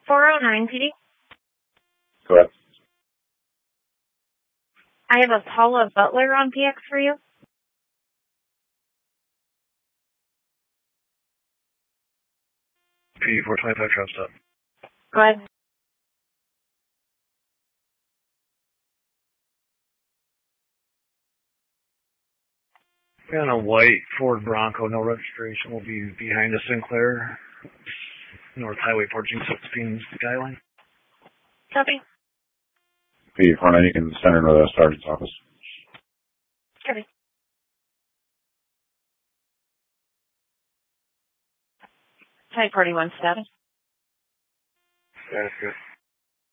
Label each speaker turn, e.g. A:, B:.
A: 409 PD.
B: Go ahead.
A: I have a Paula Butler on PX for you.
C: PD 425 trap stop.
A: Go ahead.
C: And a white Ford Bronco, no registration, will be behind the Sinclair, North Highway 1416 Skyline.
A: Copy.
B: PD 49, you can send her to the sergeant's office.
A: Copy. Type 41 status.
C: Status good.